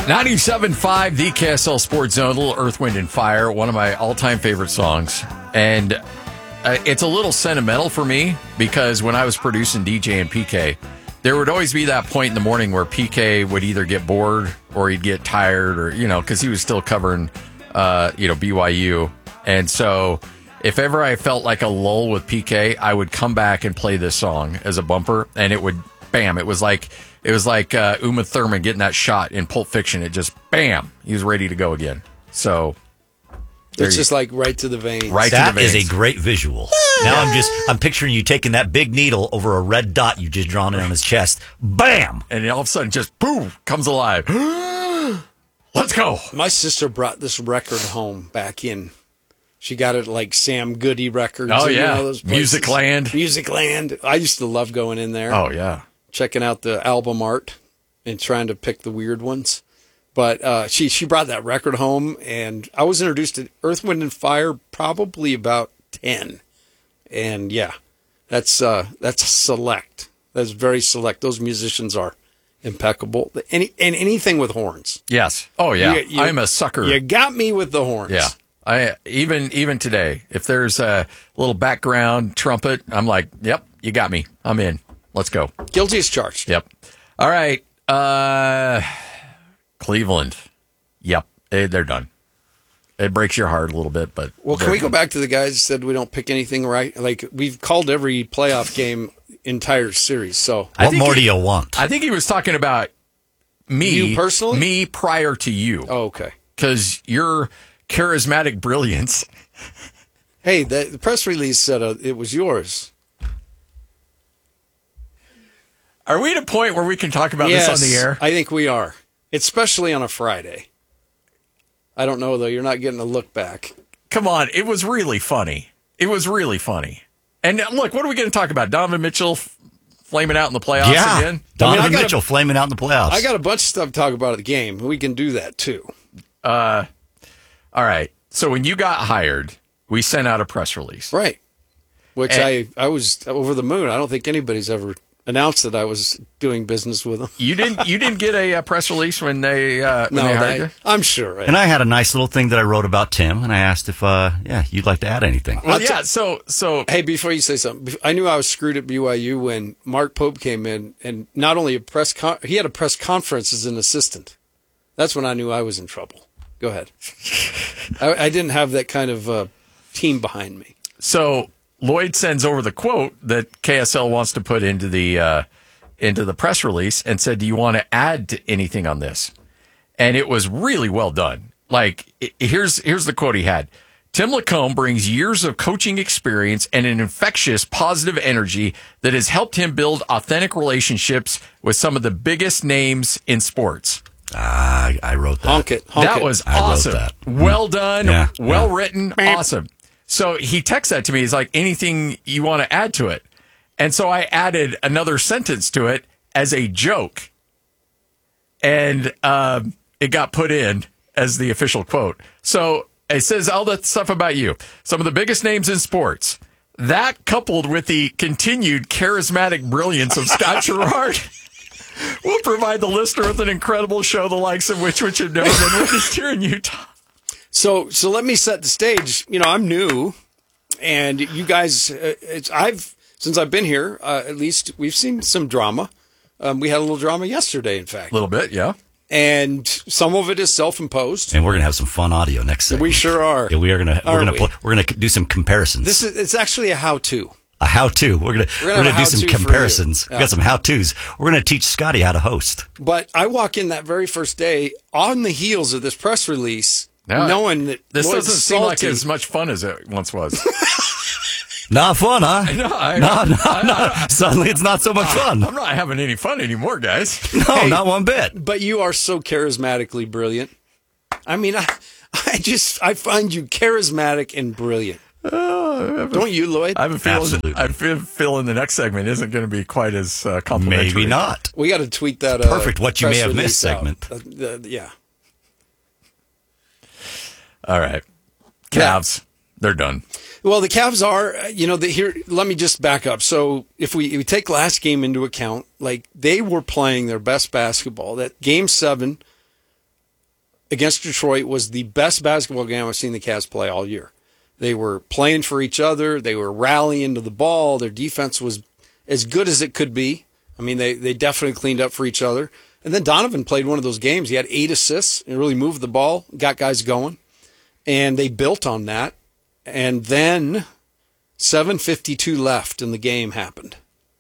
97.5, the KSL Sports Zone, Little Earth, Wind, and Fire, one of my all-time favorite songs. And it's a little sentimental for me because when I was producing DJ and PK, there would always be that point in the morning where PK would either get bored or he'd get tired or, because he was still covering, BYU. And so if ever I felt like a lull with PK, I would come back and play this song as a bumper, and it would, bam, it was like Uma Thurman getting that shot in Pulp Fiction. It just, bam, he was ready to go again. So it's just like right to the veins. Right that to the veins. Is a great visual. Now I'm picturing you taking that big needle over a red dot you just drawn in on his chest. Bam! And all of a sudden, just boom, comes alive. Let's go. My sister brought this record home back in. She got it like Sam Goody Records. Oh, yeah. Those Musicland. Musicland. I used to love going in there. Oh, yeah. Checking out the album art and trying to pick the weird ones. But she brought that record home, and I was introduced to Earth, Wind, and Fire probably about 10. And, yeah, that's select. That's very select. Those musicians are impeccable. Anything with horns. Yes. Oh, yeah. I'm a sucker. You got me with the horns. Yeah. I even today, if there's a little background trumpet, I'm like, yep, you got me. I'm in. Let's go. Guilty as charged. Yep. All right. Cleveland. Yep. They're done. It breaks your heart a little bit, but... Well, can we go back to the guys who said we don't pick anything right? Like, we've called every playoff game entire series, so... What more do you want? I think he was talking about me. You personally? Me prior to you. Oh, okay. Because your charismatic brilliance... Hey, the press release said it was yours. Are we at a point where we can talk about this on the air? I think we are, especially on a Friday. I don't know, though. You're not getting a look back. Come on. It was really funny. It was really funny. And look, what are we going to talk about? Donovan Mitchell flaming out in the playoffs again? Donovan Mitchell flaming out in the playoffs. I got a bunch of stuff to talk about at the game. We can do that, too. All right. So when you got hired, we sent out a press release. Right. Which I was over the moon. I don't think anybody's ever announced that I was doing business with them. You didn't get a press release when they hired you? I'm sure. And I had a nice little thing that I wrote about Tim, and I asked if you'd like to add anything. Well, yeah. So hey, before you say something, I knew I was screwed at BYU when Mark Pope came in, and not only he had a press conference as an assistant. That's when I knew I was in trouble. Go ahead. I didn't have that kind of team behind me. So Lloyd sends over the quote that KSL wants to put into the press release and said, do you want to add to anything on this? And it was really well done. Like, here's the quote he had. Tim Lacombe brings years of coaching experience and an infectious positive energy that has helped him build authentic relationships with some of the biggest names in sports. I wrote that. Honk it. That was awesome. I wrote that. Well done. Yeah. Well written. Awesome. So he texts that to me. He's like, anything you want to add to it? And so I added another sentence to it as a joke. And it got put in as the official quote. So it says all that stuff about you. Some of the biggest names in sports. That coupled with the continued charismatic brilliance of Scott Gerard will provide the listener with an incredible show, the likes of which have never been witnessed here in Utah. So let me set the stage. I'm new, and you guys, since I've been here, at least we've seen some drama. We had a little drama yesterday, in fact. A little bit, yeah. And some of it is self-imposed. And we're gonna have some fun audio next segment. We sure are. Yeah, we're gonna do some comparisons. It's actually a how-to. A how-to. We're gonna do some comparisons. We got some how-tos. We're gonna teach Scotty how to host. But I walk in that very first day on the heels of this press release, knowing that this Lloyd's doesn't seem like salty. as much fun as it once was. Not fun, huh? No. Suddenly it's not so much fun. I'm not having any fun anymore, guys. No, not one bit. But you are so charismatically brilliant. I mean, I find you charismatic and brilliant. Don't you, Lloyd? I have a feeling the next segment isn't going to be quite as complimentary. Maybe not. We got to tweet that. Perfect. What you may have missed segment. Yeah. All right. Cavs. They're done. Well, the Cavs are, here. Let me just back up. So if we take last game into account, like they were playing their best basketball. That game 7 against Detroit was the best basketball game I've seen the Cavs play all year. They were playing for each other. They were rallying to the ball. Their defense was as good as it could be. I mean, they definitely cleaned up for each other. And then Donovan played one of those games. He had 8 assists and really moved the ball, got guys going. And they built on that. And then 7:52 left and the game happened.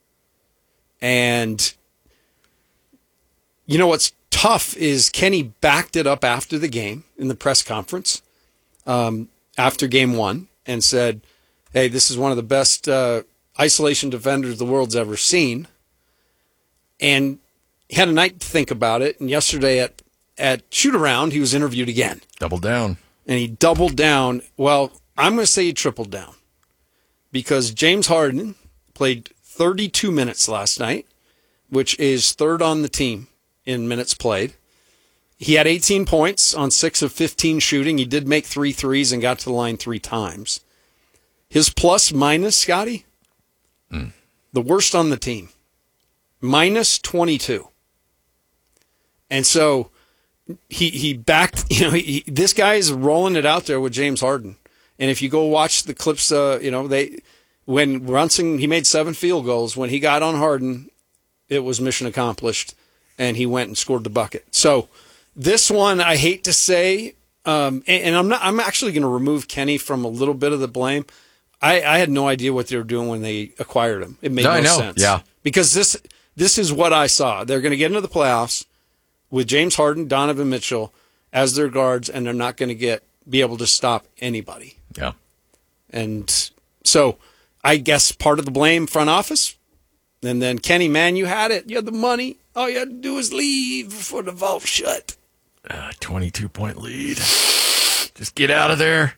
And you know what's tough is Kenny backed it up after the game in the press conference after game 1 and said, hey, this is one of the best isolation defenders the world's ever seen. And he had a night to think about it. And yesterday at shoot-around, he was interviewed again. Doubled down. And he doubled down. Well, I'm going to say he tripled down because James Harden played 32 minutes last night, which is third on the team in minutes played. He had 18 points on 6 of 15 shooting. He did make 3 threes and got to the line 3 times. His plus minus, Scotty, the worst on the team, minus 22. And so he backed, this guy is rolling it out there with James Harden. And if you go watch the clips, when Brunson, he made 7 field goals. When he got on Harden, it was mission accomplished, and he went and scored the bucket. So this one, I hate to say, and I'm actually going to remove Kenny from a little bit of the blame. I had no idea what they were doing when they acquired him. It made no sense. Yeah. Because this is what I saw. They're going to get into the playoffs with James Harden, Donovan Mitchell as their guards, and they're not going to be able to stop anybody. Yeah. And so I guess part of the blame, front office. And then Kenny, man, you had it. You had the money. All you had to do was leave before the vault shut. 22-point lead. Just get out of there.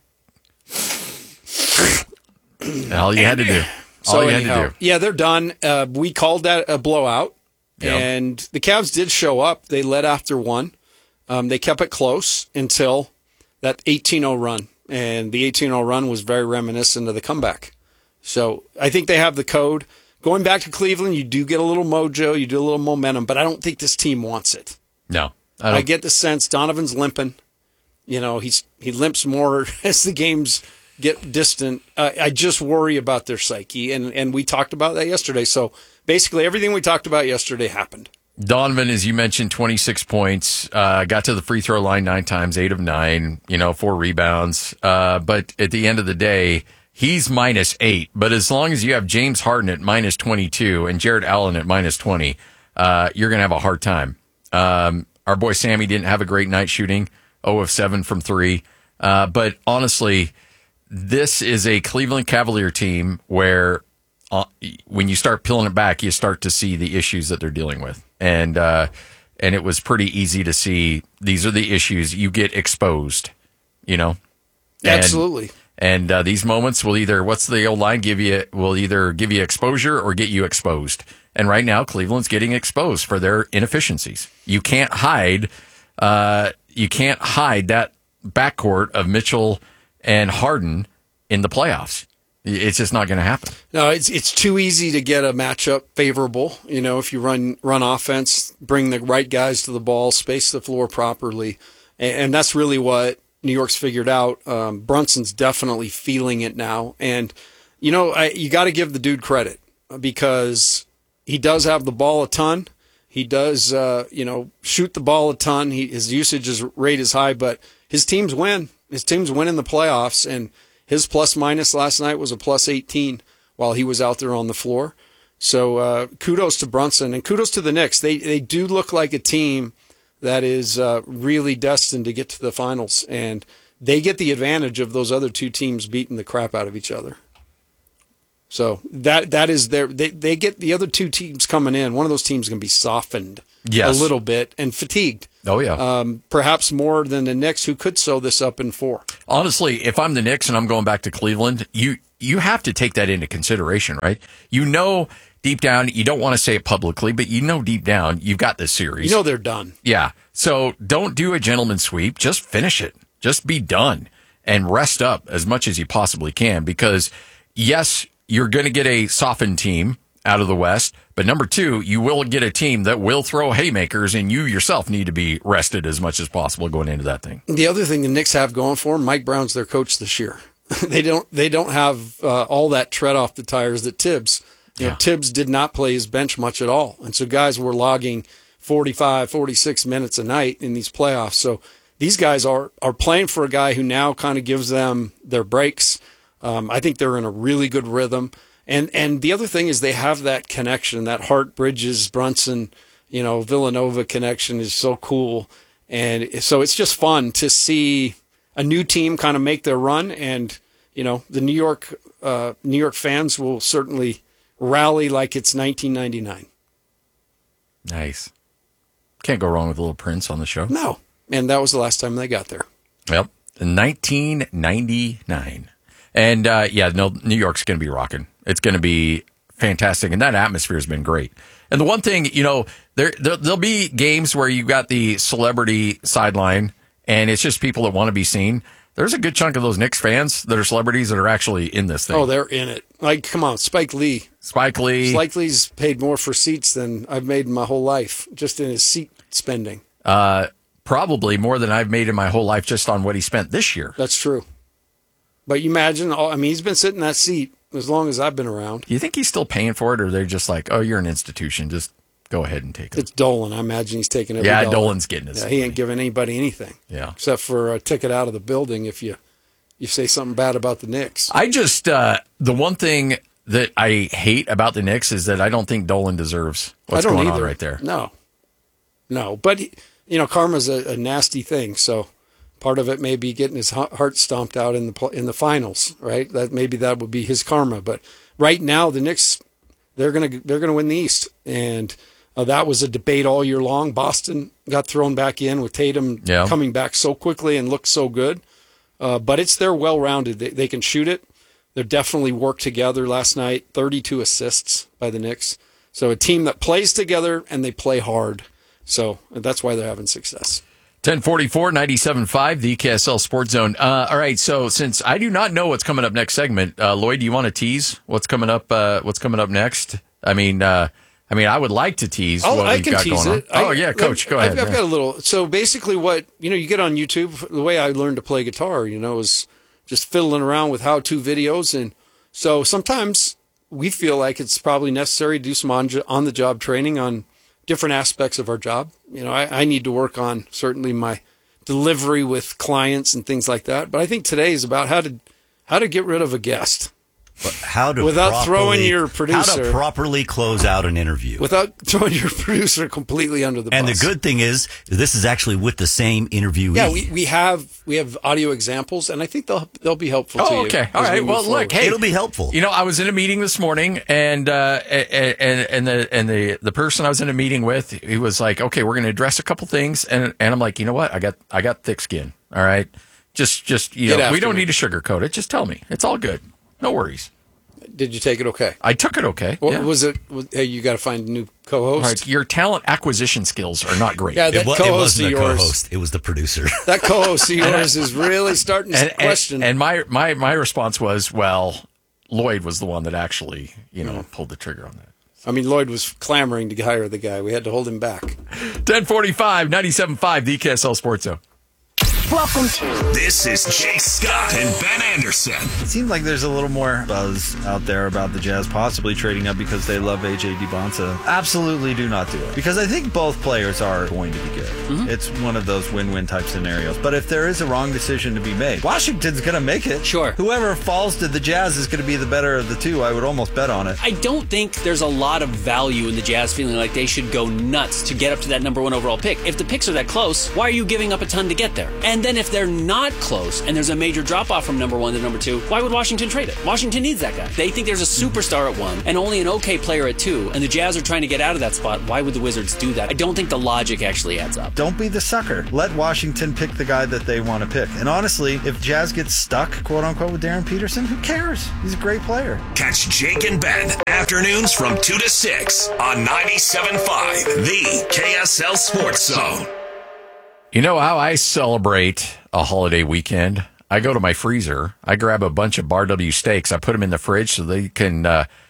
All you had to do. All you had to do. Yeah, they're done. We called that a blowout. Yep. And the Cavs did show up. They led after 1. They kept it close until that 18-0 run. And the 18-0 run was very reminiscent of the comeback. So I think they have the code. Going back to Cleveland, you do get a little mojo, you do a little momentum, but I don't think this team wants it. No. I get the sense Donovan's limping. He limps more as the games get distant. I just worry about their psyche, and we talked about that yesterday. So basically everything we talked about yesterday happened. Donovan, as you mentioned, 26 points, got to the free throw line 9 times, 8 of 9, 4 rebounds. But at the end of the day, he's -8. But as long as you have James Harden at -22 and Jared Allen at -20, you're going to have a hard time. Our boy Sammy didn't have a great night shooting, 0 of 7 from 3. But honestly, this is a Cleveland Cavalier team where when you start peeling it back, you start to see the issues that they're dealing with. And it was pretty easy to see these are the issues. You get exposed, Absolutely. And these moments will either, what's the old line, will either give you exposure or get you exposed. And right now, Cleveland's getting exposed for their inefficiencies. You can't hide that backcourt of Mitchell and Harden in the playoffs. It's just not going to happen. No, it's too easy to get a matchup favorable. If you run offense, bring the right guys to the ball, space the floor properly, and that's really what New York's figured out. Brunson's definitely feeling it now, and you got to give the dude credit because he does have the ball a ton. He does, shoot the ball a ton. His usage rate is high, but his teams win. His teams win in the playoffs, and his plus minus last night was a plus 18 while he was out there on the floor. So kudos to Brunson and kudos to the Knicks. They do look like a team that is really destined to get to the finals, and they get the advantage of those other 2 teams beating the crap out of each other. So that is they get the other 2 teams coming in. One of those teams is going to be softened a little bit and fatigued. Oh, yeah. Perhaps more than the Knicks, who could sew this up in 4. Honestly, if I'm the Knicks and I'm going back to Cleveland, you have to take that into consideration, right? Deep down, you don't want to say it publicly, but deep down, you've got this series. They're done. Yeah. So don't do a gentleman's sweep. Just finish it. Just be done and rest up as much as you possibly can because, yes, you're going to get a softened team out of the West. But number two, you will get a team that will throw haymakers, and you yourself need to be rested as much as possible going into that thing. The other thing the Knicks have going for them, Mike Brown's their coach this year. They don't have all that tread off the tires that Tibbs. Tibbs did not play his bench much at all. And so guys were logging 45, 46 minutes a night in these playoffs. So these guys are playing for a guy who now kind of gives them their breaks. I think they're in a really good rhythm. And the other thing is they have that connection, that Hart, Bridges, Brunson, Villanova connection is so cool. And so it's just fun to see a new team kind of make their run. And, the New York fans will certainly rally like it's 1999. Nice. Can't go wrong with a little Prince on the show. No. And that was the last time they got there. Yep. 1999. And, New York's going to be rocking. It's going to be fantastic. And that atmosphere has been great. And the one thing, there'll be games where you got the celebrity sideline and it's just people that want to be seen. There's a good chunk of those Knicks fans that are celebrities that are actually in this thing. Oh, they're in it. Like, come on, Spike Lee. Spike Lee's paid more for seats than I've made in my whole life, just in his seat spending. Probably more than I've made in my whole life just on what he spent this year. That's true. But you imagine, he's been sitting in that seat as long as I've been around. Do you think he's still paying for it, or they're just like, oh, you're an institution, just go ahead and take it? It's Dolan. I imagine he's taking every dollar. Dolan's getting his money. He ain't giving anybody anything. Yeah. Except for a ticket out of the building if you say something bad about the Knicks. I just, the one thing that I hate about the Knicks is that I don't think Dolan deserves what's going on right there. No. But, karma's a nasty thing, so part of it may be getting his heart stomped out in the finals, right? Maybe that would be his karma. But right now, the Knicks, they're gonna win the East, and that was a debate all year long. Boston got thrown back in with Tatum coming back so quickly and looked so good, but they're well-rounded. They can shoot it. They definitely worked together last night. 32 assists by the Knicks. So a team that plays together and they play hard. So that's why they're having success. 1044, 97.5, the KSL Sports Zone. All right, so since I do not know what's coming up next segment, Lloyd, do you want to tease what's coming up next? I mean, I would like to tease what we've got going on. Oh, yeah, Coach, go ahead. I've got a little. So basically what, you get on YouTube, the way I learned to play guitar, is just fiddling around with how-to videos. And so sometimes we feel like it's probably necessary to do some on-the-job training on different aspects of our job. I need to work on certainly my delivery with clients and things like that. But I think today is about how to get rid of a guest. Without throwing your producer. How to properly close out an interview. Without throwing your producer completely under the bus. And the good thing is, this is actually with the same interviewee. Yeah, we have audio examples, and I think they'll be helpful to you. Oh, okay. All right. Well, look, hey, it'll be helpful. I was in a meeting this morning, and the person I was in a meeting with, he was like, okay, we're going to address a couple things. And I'm like, you know what? I got thick skin. All right. Just we don't need to sugarcoat it. Just tell me. It's all good. No worries. Did you take it okay? I took it okay. What was it? Hey, you got to find a new co-host. All right, your talent acquisition skills are not great. Yeah, that it wasn't a co-host. It was the producer. That co-host of yours is really starting to question. And my response was, well, Lloyd was the one that actually, pulled the trigger on that. I mean, Lloyd was clamoring to hire the guy. We had to hold him back. 1045, 97.5, the KSL Sports Zone. Welcome to. This is Jake Scott and Ben Anderson. It seems like there's a little more buzz out there about the Jazz possibly trading up because they love AJ DiBonta. Absolutely do not do it. Because I think both players are going to be good. Mm-hmm. It's one of those win-win type scenarios. But if there is a wrong decision to be made, Washington's going to make it. Sure. Whoever falls to the Jazz is going to be the better of the two. I would almost bet on it. I don't think there's a lot of value in the Jazz feeling like they should go nuts to get up to that number 1 overall pick. If the picks are that close, why are you giving up a ton to get there? And then if they're not close and there's a major drop-off from number 1 to number 2, why would Washington trade it? Washington needs that guy. They think there's a superstar at 1 and only an okay player at 2, and the Jazz are trying to get out of that spot. Why would the Wizards do that? I don't think the logic actually adds up. Don't be the sucker. Let Washington pick the guy that they want to pick. And honestly, if Jazz gets stuck, quote-unquote, with Darren Peterson, who cares? He's a great player. Catch Jake and Ben afternoons from 2 to 6 on 97.5, the KSL Sports Zone. You know how I celebrate a holiday weekend? I go to my freezer. I grab a bunch of Bar W steaks. I put them in the fridge so they can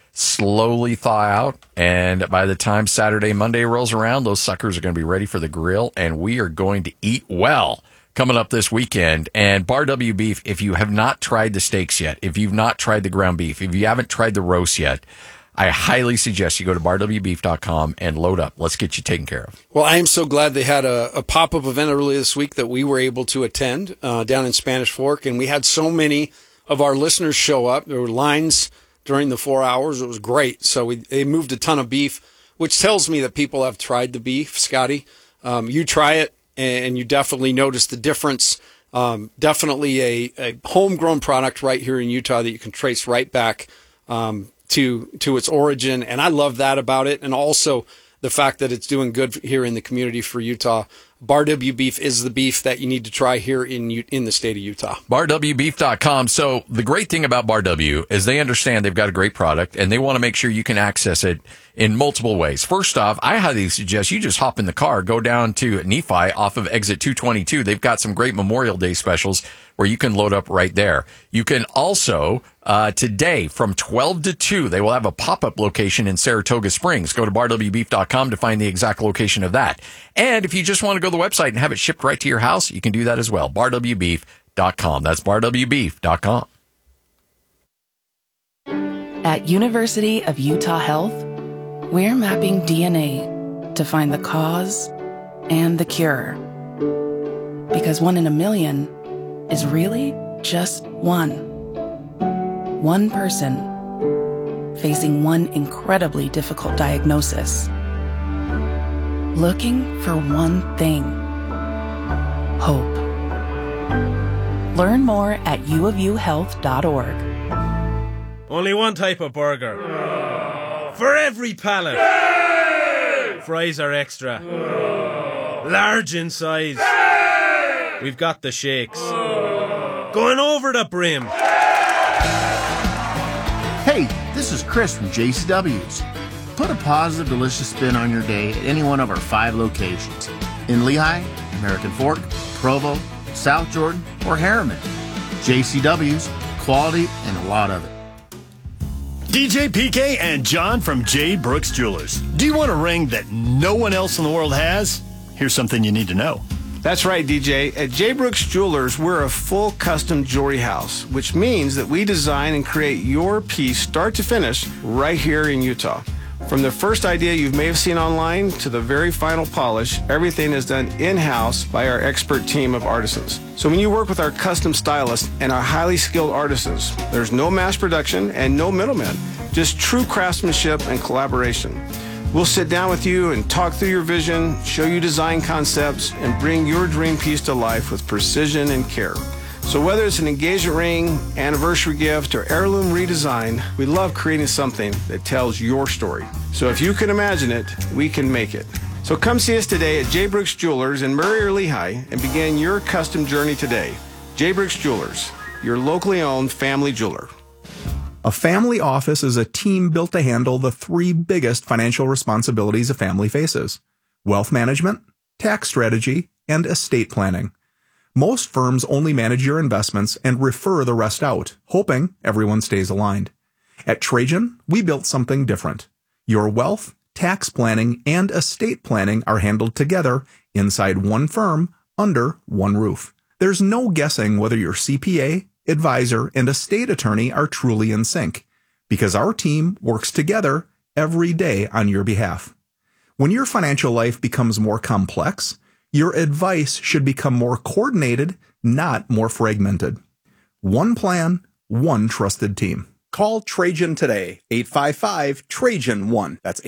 slowly thaw out. And by the time Saturday, Monday rolls around, those suckers are going to be ready for the grill, and we are going to eat well coming up this weekend. And Bar W Beef, if you have not tried the steaks yet, if you've not tried the ground beef, if you haven't tried the roast yet, I highly suggest you go to barwbeef.com and load up. Let's get you taken care of. Well, I am so glad they had a pop-up event earlier this week that we were able to attend down in Spanish Fork, and we had so many of our listeners show up. There were lines during the 4 hours. It was great. So they moved a ton of beef, which tells me that people have tried the beef. Scotty, you try it, and you definitely notice the difference. Definitely a homegrown product right here in Utah that you can trace right back to its origin. And I love that about it. And also the fact that it's doing good here in the community for Utah. Bar W Beef is the beef that you need to try here in the state of Utah. BarWbeef.com. So the great thing about Bar W is they understand they've got a great product, and they want to make sure you can access it in multiple ways. First off, I highly suggest you just hop in the car, go down to Nephi off of exit 222. They've got some great Memorial Day specials where you can load up right there. You can also, today from 12 to 2, they will have a pop-up location in Saratoga Springs. Go to barwbeef.com to find the exact location of that. And if you just want to go to the website and have it shipped right to your house, you can do that as well. barwbeef.com. That's barwbeef.com. At University of Utah Health, we're mapping DNA to find the cause and the cure. Because 1 in a million is really just one. One person facing one incredibly difficult diagnosis. Looking for one thing. Hope. Learn more at uofuhealth.org. Only one type of burger. For every pallet. Fries are extra. Large in size. We've got the shakes. Going over the brim. Hey, this is Chris from JCW's. Put a positive, delicious spin on your day at any one of our 5 locations. In Lehigh, American Fork, Provo, South Jordan, or Harriman. JCW's, quality and a lot of it. DJ PK and John from J. Brooks Jewelers. Do you want a ring that no one else in the world has? Here's something you need to know. That's right, DJ. At J. Brooks Jewelers, we're a full custom jewelry house, which means that we design and create your piece start to finish right here in Utah. From the first idea you may have seen online to the very final polish, everything is done in-house by our expert team of artisans. So when you work with our custom stylists and our highly skilled artisans, there's no mass production and no middlemen, just true craftsmanship and collaboration. We'll sit down with you and talk through your vision, show you design concepts, and bring your dream piece to life with precision and care. So whether it's an engagement ring, anniversary gift, or heirloom redesign, we love creating something that tells your story. So if you can imagine it, we can make it. So come see us today at J. Brooks Jewelers in Murray or Lehigh and begin your custom journey today. J. Brooks Jewelers, your locally owned family jeweler. A family office is a team built to handle the 3 biggest financial responsibilities a family faces: wealth management, tax strategy, and estate planning. Most firms only manage your investments and refer the rest out, hoping everyone stays aligned. At Trajan, we built something different. Your wealth, tax planning, and estate planning are handled together inside one firm under one roof. There's no guessing whether your CPA, advisor, and estate attorney are truly in sync, because our team works together every day on your behalf. When your financial life becomes more complex, your advice should become more coordinated, not more fragmented. One plan, one trusted team. Call Trajan today, 855-TRAJAN-1. That's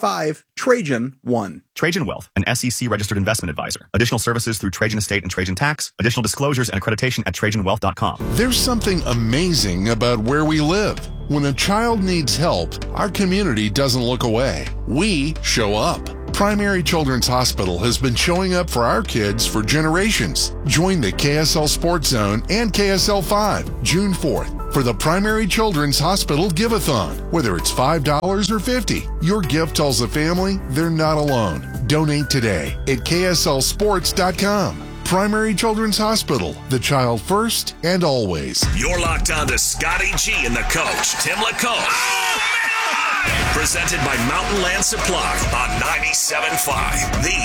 855-TRAJAN-1. Trajan Wealth, an SEC-registered investment advisor. Additional services through Trajan Estate and Trajan Tax. Additional disclosures and accreditation at TrajanWealth.com. There's something amazing about where we live. When a child needs help, our community doesn't look away. We show up. Primary Children's Hospital has been showing up for our kids for generations. Join the KSL Sports Zone and KSL 5, June 4th, for the Primary Children's Hospital Give-a-thon. Whether it's $5 or $50, your gift tells the family they're not alone. Donate today at KSLSports.com. Primary Children's Hospital, the child first and always. You're locked on to Scotty G and the coach, Tim LaCoste. Presented by Mountain Land Supply on 97.5, the